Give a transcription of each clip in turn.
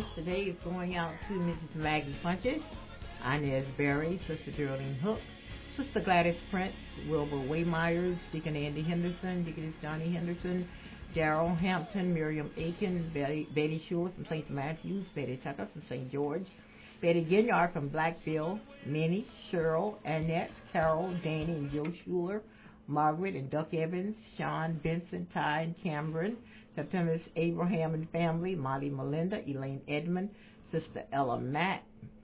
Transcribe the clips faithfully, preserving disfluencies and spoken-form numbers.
today is going out to Missus Maggie Funches, Inez Berry, Sister Geraldine Hook, Sister Gladys Prince, Wilbur Waymyers, Deacon Andy Henderson, Deaconess Johnny Henderson, Daryl Hampton, Miriam Aiken, Betty, Betty Schuler from Saint Matthews, Betty Tucker from Saint George, Betty Ginyard from Blackville, Minnie, Cheryl, Annette, Carol, Danny, and Joe Schuler, Margaret and Duck Evans, Sean, Vincent, Ty, and Cameron, September's Abraham and family, Molly Melinda, Elaine Edmond, Sister Ella Matt,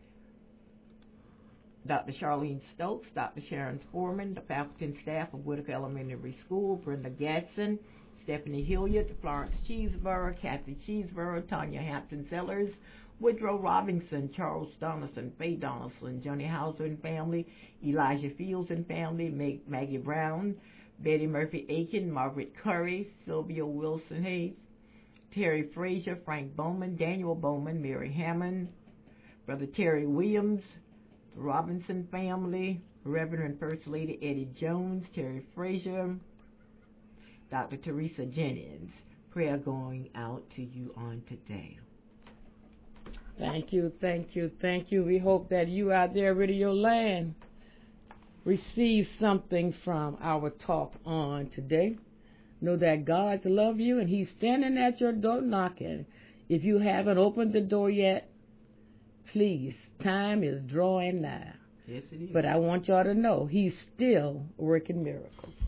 Doctor Charlene Stokes, Doctor Sharon Foreman, the faculty and staff of Whitaker Elementary School, Brenda Gadsden, Stephanie Hilliard, Florence Cheeseborough, Kathy Cheeseborough, Tanya Hampton Sellers, Woodrow Robinson, Charles Donaldson, Faye Donaldson, Johnny Hauser and family, Elijah Fields and family, Meg, Maggie Brown, Betty Murphy Aiken, Margaret Curry, Sylvia Wilson Hayes, Terry Frazier, Frank Bowman, Daniel Bowman, Mary Hammond, Brother Terry Williams, the Robinson family, Reverend and First Lady Eddie Jones, Terry Frazier, Doctor Teresa Jennings. Prayer going out to you on today. Thank you, thank you, thank you. We hope that you out there, Radio Land, receive something from our talk on today. Know that God's love you and He's standing at your door knocking. If you haven't opened the door yet, please, time is drawing nigh. Yes, it is. But I want y'all to know He's still working miracles.